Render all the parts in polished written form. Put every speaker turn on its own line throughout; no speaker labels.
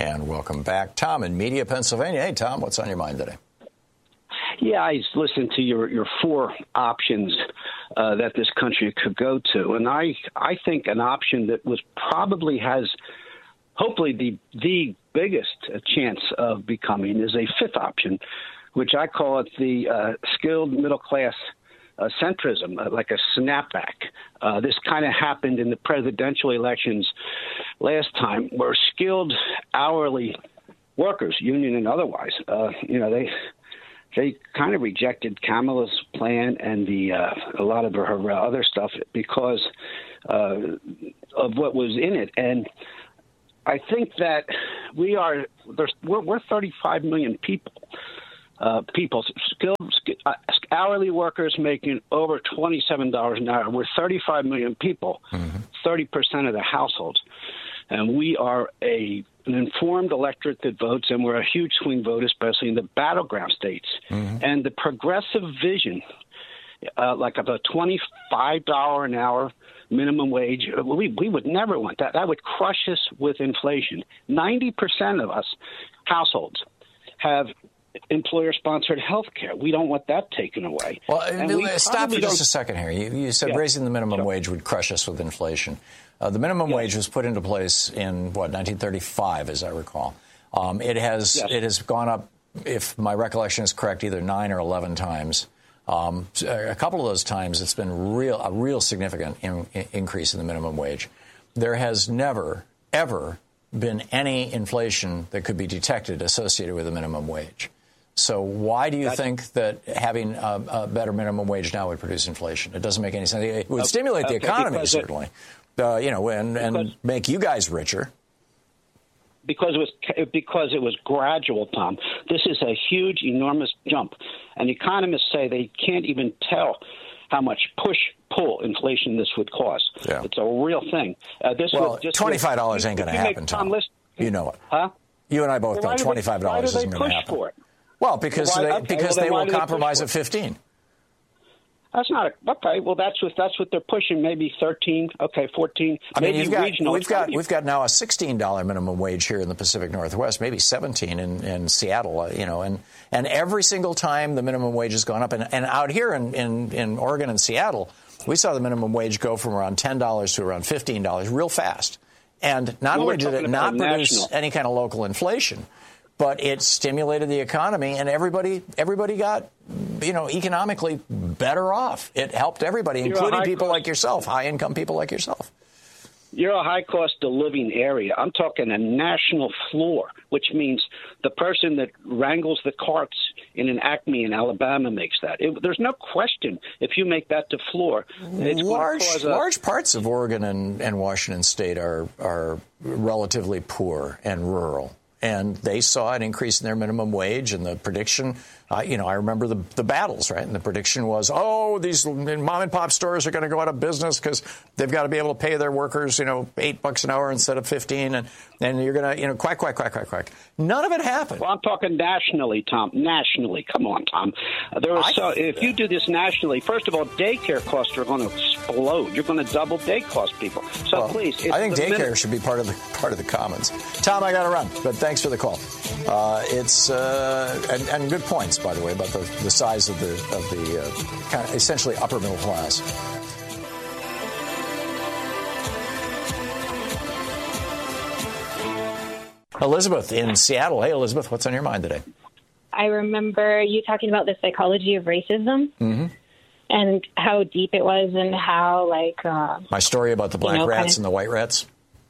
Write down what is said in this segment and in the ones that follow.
And welcome back, Tom in Media, Pennsylvania. Hey, Tom, what's on your mind today?
Yeah, I listened to your four options that this country could go to. And I think an option that was probably has hopefully the biggest chance of becoming is a fifth option, which I call it the skilled middle class centrism, like a snapback. This kind of happened in the presidential elections last time, where skilled hourly workers, union and otherwise, they kind of rejected Kamala's plan and a lot of her other stuff because of what was in it. And I think that we're 35 million people, skilled hourly workers making over $27 an hour. We're 35 million people, 30% of the households. And we are an informed electorate that votes, and we're a huge swing vote, especially in the battleground states. And the progressive vision, like of a $25 an hour minimum wage, we would never want that. That would crush us with inflation. 90% of us households have employer-sponsored health care. We don't want that taken away.
Well, stop for just a second here. You said raising the minimum wage would crush us with inflation. The minimum wage was put into place in, 1935, as I recall. It has gone up, if my recollection is correct, either 9 or 11 times. A couple of those times, it's been a real significant increase in the minimum wage. There has never, ever been any inflation that could be detected associated with a minimum wage. So why do you think that having a better minimum wage now would produce inflation? It doesn't make any sense. It would stimulate the economy, certainly, and make you guys richer.
Because it was gradual, Tom. This is a huge, enormous jump. And economists say they can't even tell how much push-pull inflation this would cause. Yeah. It's a real thing.
$25 ain't going to happen, Tom. You know it.
Huh?
You and I both know $25 isn't going to happen.
For it?
Well, because they will compromise at 15.
That's not okay. Well, that's what they're pushing. Maybe 13. Okay, 14.
I mean, we've got now a $16 minimum wage here in the Pacific Northwest, maybe 17 in Seattle. And every single time the minimum wage has gone up, and out here in Oregon and Seattle, we saw the minimum wage go from around $10 to around $15 real fast. And not only did it not produce any kind of local inflation, but it stimulated the economy, and everybody got, economically better off. It helped everybody, including people like yourself, high-income people like yourself.
You're a high-cost-of-living area. I'm talking a national floor, which means the person that wrangles the carts in an Acme in Alabama makes that. There's no question if you make that the floor.
Large parts of Oregon and Washington State are relatively poor and rural. And they saw an increase in their minimum wage, and the prediction, I remember the battles, right? And the prediction was, these mom-and-pop stores are going to go out of business because they've got to be able to pay their workers, $8 an hour instead of 15, and you're going to, quack. None of it happened.
Well, I'm talking nationally, Tom. Nationally. Come on, Tom. If you do this nationally, first of all, daycare costs are going to explode. You're going to double day cost people. So please.
I think daycare should be part of the commons. Tom, I got to run, but thanks for the call. It's and good points, by the way, about the size of the kind of essentially upper middle class. Elizabeth in Seattle. Hey, Elizabeth, what's on your mind today?
I remember you talking about the psychology of racism and how deep it was, and how
my story about the black rats and the white rats.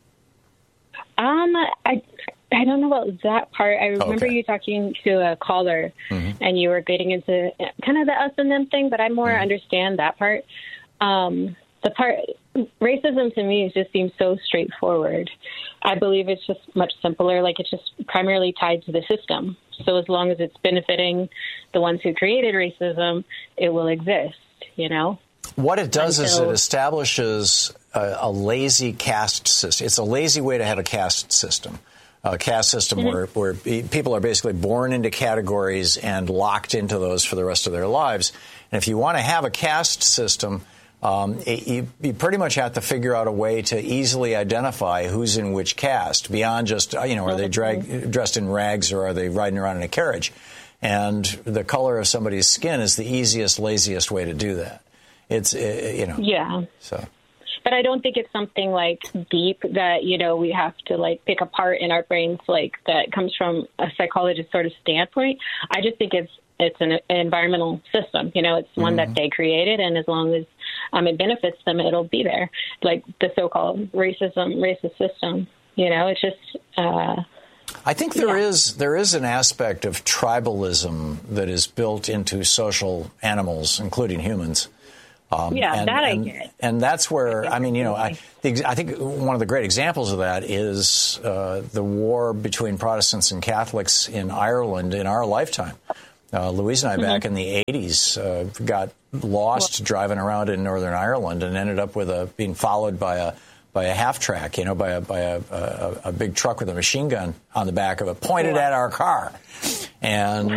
I don't know about that part. I remember you talking to a caller, and you were getting into kind of the us and them thing, but I more understand that part. The part racism to me just seems so straightforward. I believe it's just much simpler. It's just primarily tied to the system. So as long as it's benefiting the ones who created racism, it will exist.
What it does is it establishes a lazy caste system. It's a lazy way to have a caste system. A caste system where people are basically born into categories and locked into those for the rest of their lives. And if you want to have a caste system, You pretty much have to figure out a way to easily identify who's in which caste beyond just, are they dressed in rags or are they riding around in a carriage? And the color of somebody's skin is the easiest, laziest way to do that. It's,
Yeah.
So.
But I don't think it's something like deep that, we have to like pick apart in our brains, like that comes from a psychologist sort of standpoint. I just think it's an environmental system. It's one that they created. And as long as it benefits them, it'll be there. Like the so-called racist system. It's just.
I think there is an aspect of tribalism that is built into social animals, including humans.
I get.
And that's where, I think one of the great examples of that is the war between Protestants and Catholics in Ireland in our lifetime. Louise and I, back in the 80s, got lost driving around in Northern Ireland and ended up with being followed by a half track, by a big truck with a machine gun on the back of it, pointed at our car. And,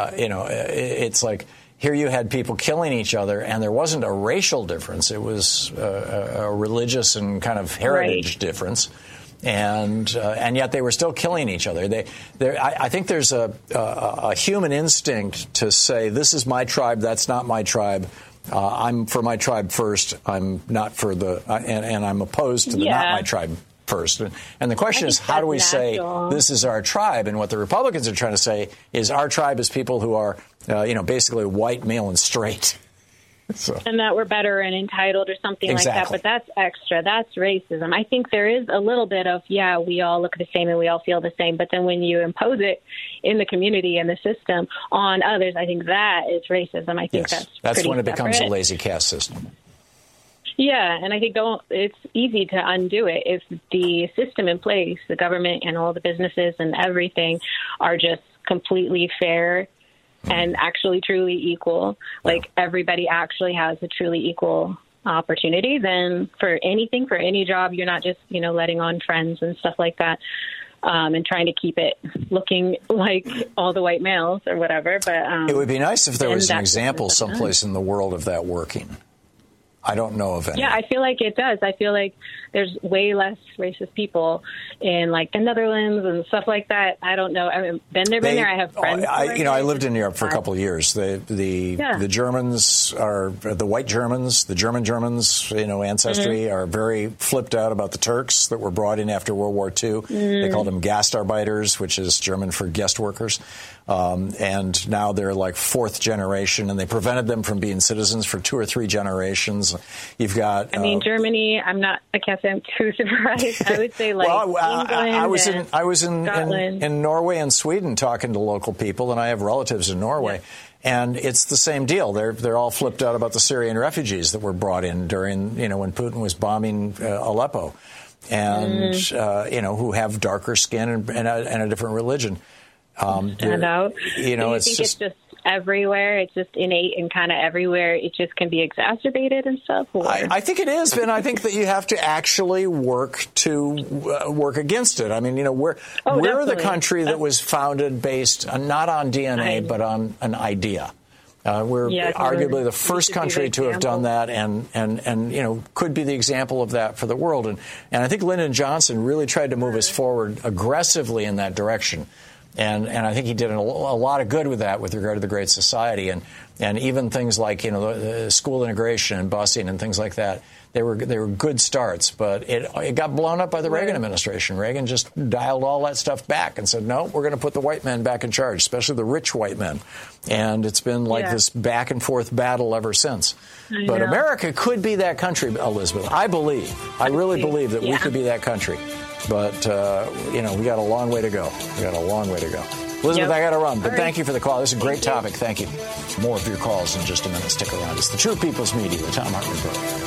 it's like, here you had people killing each other, and there wasn't a racial difference. It was a religious and kind of heritage difference. And yet they were still killing each other. I think there's a human instinct to say, this is my tribe, that's not my tribe. I'm for my tribe first. I'm not for and I'm opposed to the not my tribe first. And the question is, how do we say this is our tribe? And what the Republicans are trying to say is our tribe is people who are, basically white, male, and straight. So. And
that we're better and entitled or something like that. But that's extra. That's racism. I think there is a little bit of, we all look the same and we all feel the same. But then when you impose it in the community and the system on others, I think that is racism. I think that's
when it becomes a lazy caste system.
Yeah, and I think it's easy to undo it if the system in place, the government and all the businesses and everything are just completely fair and actually truly equal, like everybody actually has a truly equal opportunity, then for any job, you're not just, letting on friends and stuff like that, and trying to keep it looking like all the white males or whatever. But
it would be nice if there was an example someplace in the world of that working. I don't know of any.
Yeah, I feel like it does. I feel like there's way less racist people in like the Netherlands and stuff like that. I don't know. I mean, been there. I have friends.
I lived in Europe for a couple of years. The Germans are the white Germans, the German Germans, ancestry are very flipped out about the Turks that were brought in after World War II. They called them Gastarbeiters, which is German for guest workers. And now they're like fourth generation, and they prevented them from being citizens for 2 or 3 generations. You've got.
Germany. I can't say I'm too surprised. I would say England.
I was in Norway and Sweden talking to local people, and I have relatives in Norway. Yeah. And it's the same deal. They're all flipped out about the Syrian refugees that were brought in during, when Putin was bombing Aleppo, and who have darker skin and a different religion.
Stand out. Do you think it's just everywhere? It's just innate and kind of everywhere. It just can be exacerbated and stuff.
I think it is, and I think that you have to actually work against it. I mean, we're the country that was founded based not on DNA but on an idea. We're arguably the first country to have done that, and could be the example of that for the world. And I think Lyndon Johnson really tried to move us forward aggressively in that direction. And I think he did a lot of good with that with regard to the Great Society, and even things like the school integration and busing and things like that. They were good starts, but it got blown up by the Reagan administration. Reagan just dialed all that stuff back and said, no, we're going to put the white men back in charge, especially the rich white men. And it's been like this back and forth battle ever since. But America could be that country, Elizabeth. I really believe that we could be that country. But, we got a long way to go. Elizabeth, I got to run. But thank you for the call. This is a great topic. Thank you. More of your calls in just a minute. Stick around. It's the True People's Media, the Thom Hartmann Report.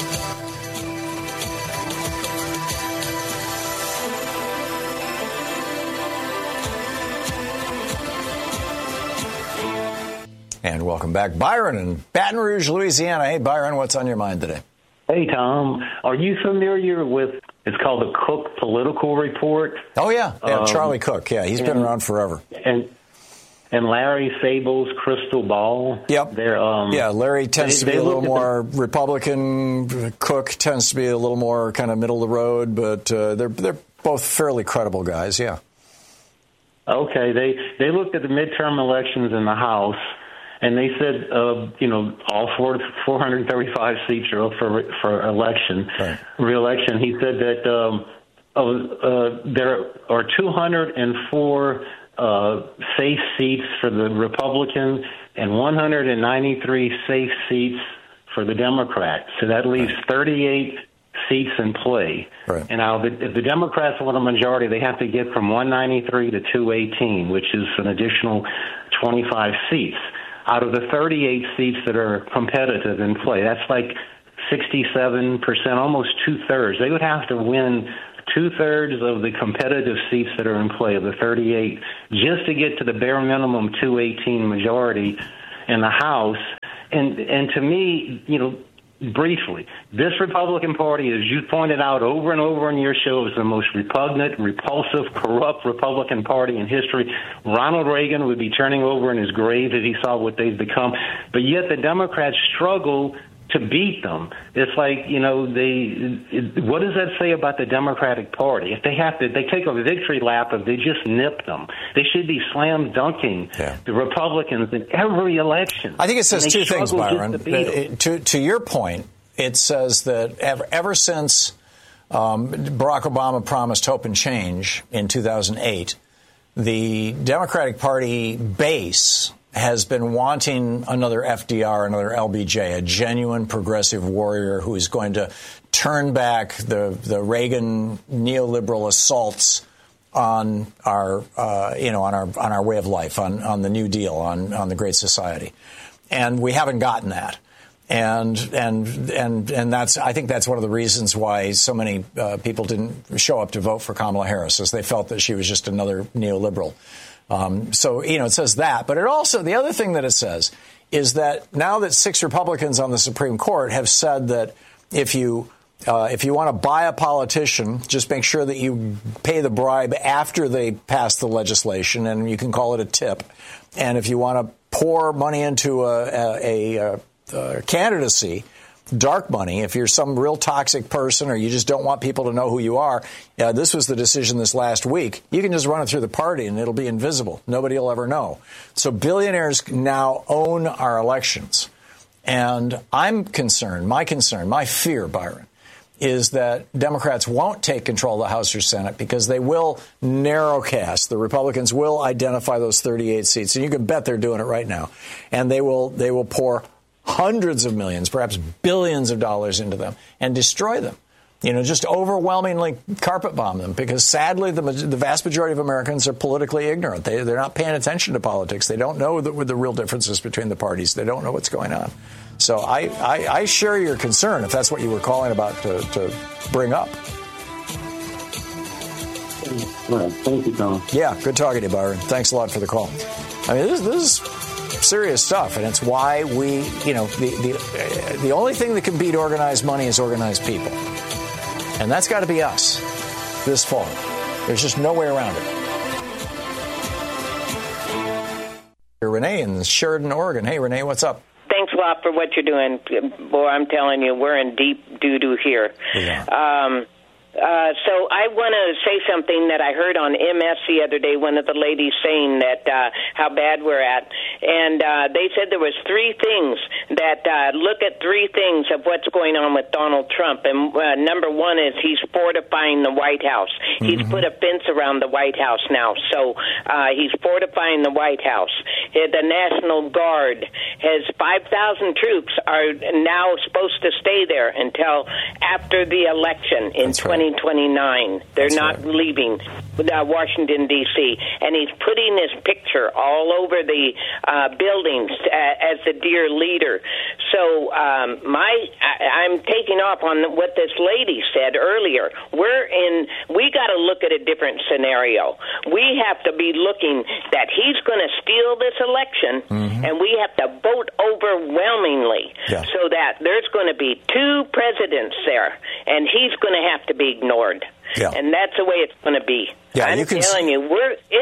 And welcome back. Byron in Baton Rouge, Louisiana. Hey, Byron, what's on your mind today?
Hey, Tom. Are you familiar with, it's called the Cook Political Report?
Oh, yeah. Charlie Cook. Yeah, he's been around forever.
And and Larry Sable's crystal ball.
Yep. Larry tends to be a little more Republican. Cook tends to be a little more kind of middle of the road, but they're both fairly credible guys. Yeah.
Okay. They looked at the midterm elections in the House, and they said, all 435 seats are up for election, right. Re-election. He said that there are 204 safe seats for the Republicans and 193 safe seats for the Democrats. So that leaves 38 seats in play. Right. And now, if the Democrats want a majority, they have to get from 193 to 218, which is an additional 25 seats. Out of the 38 seats that are competitive in play, that's like 67%, almost two-thirds. They would have to win two-thirds of the competitive seats that are in play of the 38 just to get to the bare minimum 218 majority in the House. And to me, briefly, this Republican Party, as you pointed out over and over in your show, is the most repugnant, repulsive, corrupt Republican Party in history. Ronald Reagan would be turning over in his grave if he saw what they've become. But yet the Democrats struggle to beat them. It's like, what does that say about the Democratic Party? If they take a victory lap, if they just nip them, they should be slam dunking the Republicans in every election.
I think it says two things, Byron. To your point, it says that ever since Barack Obama promised hope and change in 2008, the Democratic Party base has been wanting another FDR, another LBJ, a genuine progressive warrior who is going to turn back the Reagan neoliberal assaults on our on our way of life, on the New Deal, on the Great Society, and we haven't gotten that. And that's, I think that's one of the reasons why so many people didn't show up to vote for Kamala Harris, as they felt that she was just another neoliberal. So, it says that. But it also, the other thing that it says is that now that 6 Republicans on the Supreme Court have said that if you want to buy a politician, just make sure that you pay the bribe after they pass the legislation, and you can call it a tip. And if you want to pour money into a candidacy, dark money, if you're some real toxic person or you just don't want people to know who you are, this was the decision this last week. You can just run it through the party and it'll be invisible. Nobody will ever know. So billionaires now own our elections. And I'm concerned, my fear, Byron, is that Democrats won't take control of the House or Senate because they will narrowcast. The Republicans will identify those 38 seats, and you can bet they're doing it right now. And they will pour hundreds of millions, perhaps billions of dollars into them and destroy them. Just overwhelmingly carpet bomb them, because sadly the vast majority of Americans are politically ignorant. They're not paying attention to politics. They don't know the real differences between the parties. They don't know what's going on. So I share your concern, if that's what you were calling about to bring up.
Well, thank you, Tom.
Yeah, good talking to you, Byron. Thanks a lot for the call. I mean, this is serious stuff, and it's why we, the only thing that can beat organized money is organized people. And that's got to be us this fall. There's just no way around it. Renee in Sheridan, Oregon. Hey, Renee, what's up?
Thanks a lot for what you're doing. Boy, I'm telling you, we're in deep doo-doo here. Yeah. So I want to say something that I heard on MS the other day, one of the ladies saying that how bad we're at. And they said there was 3 things that look at 3 things of what's going on with Donald Trump. And number 1 is he's fortifying the White House. Mm-hmm. He's put a fence around the White House now. So he's fortifying the White House. The National Guard has 5,000 troops are now supposed to stay there until after the election in 2029. They're not leaving Washington, D.C. And he's putting his picture all over the buildings as the dear leader. So I'm taking off on what this lady said earlier. We got to look at a different scenario. We have to be looking that he's going to steal this election, mm-hmm. and we have to vote overwhelmingly so that there's going to be 2 presidents there, and he's going to have to be ignored. Yeah. And that's the way it's going to be. Yeah, I'm telling you, we're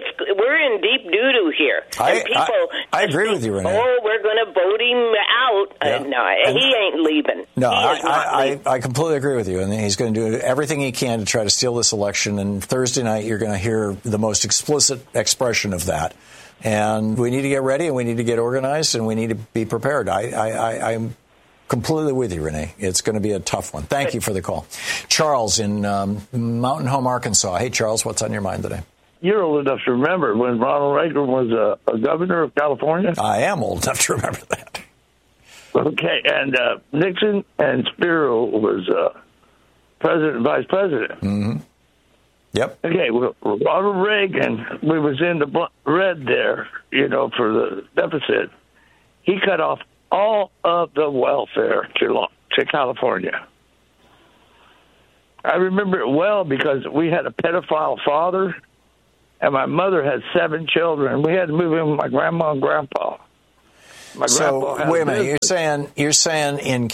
we're in deep doo-doo here.
I agree with you, Renee.
Oh, we're going to vote him out.
Yeah.
No, he ain't leaving.
No,
leaving.
I completely agree with you. And he's going to do everything he can to try to steal this election. And Thursday night, you're going to hear the most explicit expression of that. And we need to get ready, and we need to get organized, and we need to be prepared. I'm completely with you, Renee. It's going to be a tough one. Thank you for the call. Charles in Mountain Home, Arkansas. Hey, Charles, what's on your mind today?
You're old enough to remember when Ronald Reagan was a governor of California?
I am old enough to remember that.
Okay, and Nixon and Spiro was president and vice president.
Mm-hmm. Yep.
Okay, well, Ronald Reagan, we was in the red there, for the deficit. He cut off all of the welfare to California. I remember it well because we had a pedophile father, and my mother had 7 children. We had to move in with my grandma and grandpa.
So wait a minute. You're saying in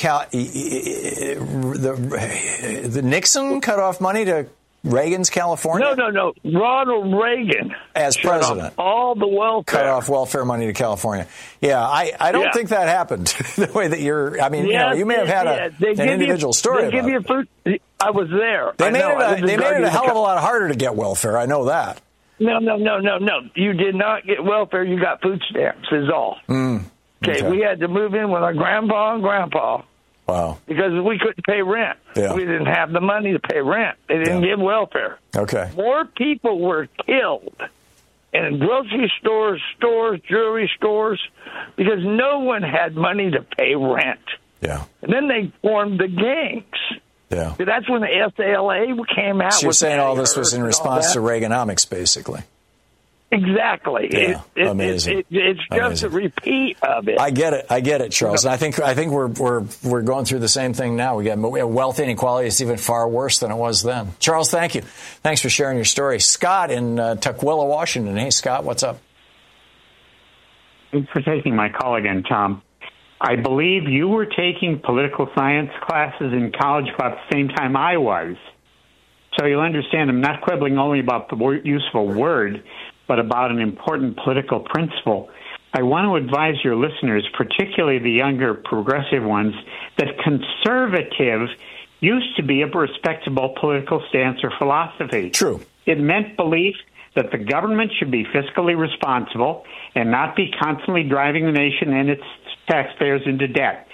the Nixon cut off money to Reagan's California?
No. Ronald Reagan,
as president,
all the welfare,
cut off welfare money to California. Yeah, I don't think that happened the way that you're. I mean, you may have had an individual story.
They give you food. I was there.
They made it a hell of a lot harder to get welfare. I know that.
No. You did not get welfare. You got food stamps. Is all. Okay, we had to move in with our grandpa and grandpa.
Wow.
Because we couldn't pay rent.
Yeah.
We didn't have the money to pay rent. They didn't give welfare.
Okay.
More people were killed in grocery stores, jewelry stores, because no one had money to pay rent.
Yeah.
And then they formed the gangs.
Yeah.
So that's when the SLA came out.
So you're saying all this was in response to Reaganomics, basically.
Exactly.
Yeah, amazing.
It's just a repeat of it.
I get it, Charles. And I think we're going through the same thing now. We got wealth inequality is even far worse than it was then. Charles, thank you. Thanks for sharing your story. Scott in Tukwila, Washington. Hey, Scott, what's up?
Thanks for taking my call again, Tom. I believe you were taking political science classes in college about the same time I was. So you'll understand I'm not quibbling only about the useful word, but about an important political principle. I want to advise your listeners, particularly the younger progressive ones, that conservative used to be a respectable political stance or philosophy.
True.
It meant belief that the government should be fiscally responsible and not be constantly driving the nation and its taxpayers into debt.